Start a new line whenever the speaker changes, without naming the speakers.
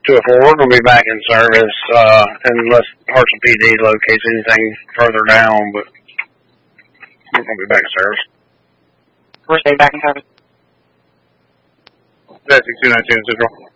204, we're going to be back in service unless Hartselle PD locates anything further down, but we're going to be back in service.
We're staying back in service.
That's 292 Central.